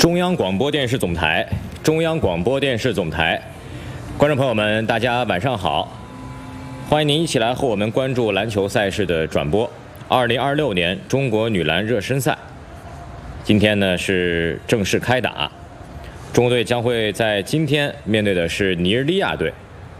中央广播电视总台，中央广播电视总台，观众朋友们，大家晚上好！欢迎您一起来和我们关注篮球赛事的转播。2026年中国女篮热身赛，今天呢是正式开打，中国队将会在今天面对的是尼日利亚队。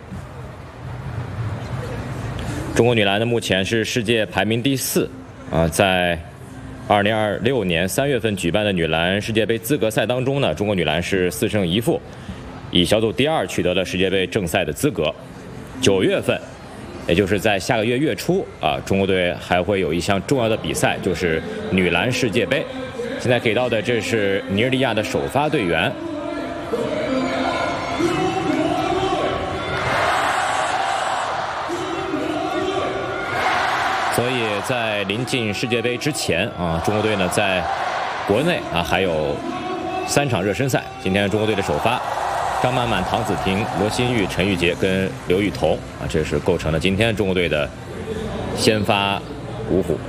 中国女篮呢目前是世界排名第4，在2026年3月份举办的女篮世界杯资格赛当中呢，中国女篮是4胜1负，以小组第2取得了世界杯正赛的资格。9月份，也就是在下个月月初中国队还会有一项重要的比赛，就是女篮世界杯。现在给到的这是尼日利亚的首发队员。所以在临近世界杯之前中国队呢在国内还有3场热身赛。今天中国队的首发，张曼曼、唐子婷、罗新玉、陈玉洁跟刘雨桐这是构成了今天中国队的先发5虎。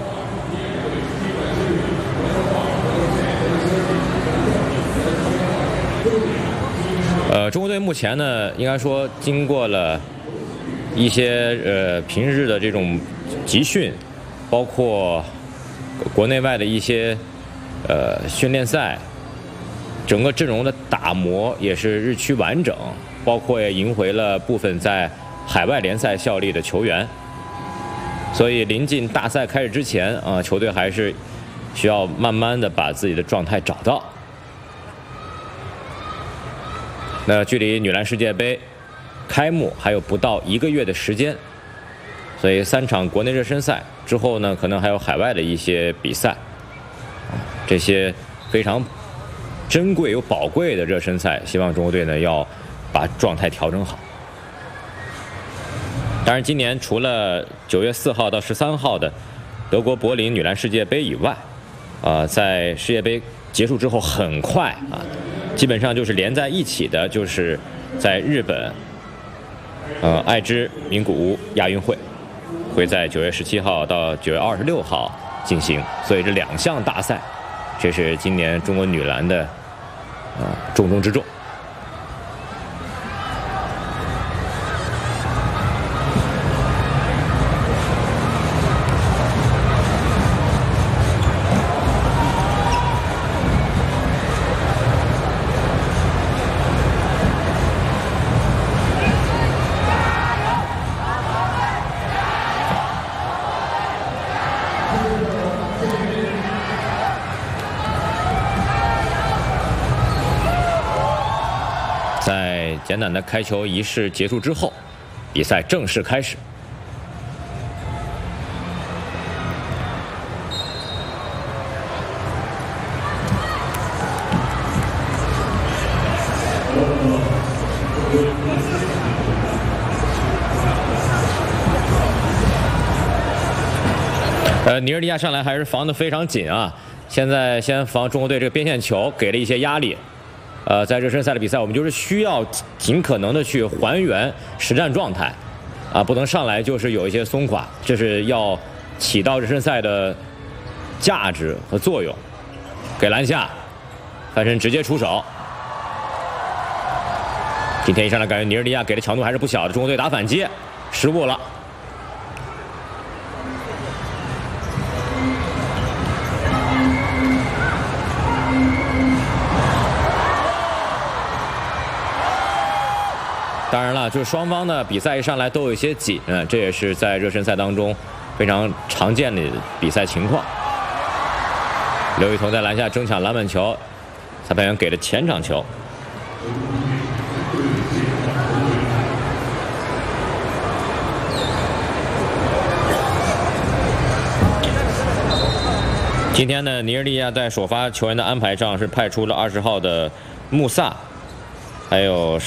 中国队目前呢，应该说经过了一些平日的这种集训，包括国内外的一些训练赛，整个阵容的打磨也是日趋完整，包括也赢回了部分在海外联赛效力的球员。所以临近大赛开始之前球队还是需要慢慢的把自己的状态找到。那距离女篮世界杯开幕还有不到1个月的时间，所以3场国内热身赛之后呢，可能还有海外的一些比赛，这些非常珍贵又宝贵的热身赛，希望中国队呢要把状态调整好。当然，今年除了9月4号到13号的德国柏林女篮世界杯以外，在世界杯结束之后很快基本上就是连在一起的，就是在日本爱知名古屋亚运会会在9月17号到9月26号进行，所以这2项大赛，这是今年中国女篮的重中之重。在简短的开球仪式结束之后，比赛正式开始。尼日利亚上来还是防得非常紧现在先防中国队这个边线球，给了一些压力。在热身赛的比赛，我们就是需要尽可能的去还原实战状态，不能上来就是有一些松垮，这是要起到热身赛的价值和作用。给篮下，翻身直接出手。今天一上来感觉尼日利亚给的强度还是不小的，中国队打反击失误了。当然了，就是双方的比赛一上来都有一些紧，这也是在热身赛当中非常常见的比赛情况。刘雨桐在篮下争抢篮板球，裁判员给了前场球。今天呢，尼日利亚在首发球员的安排上是派出了20号的穆萨，还有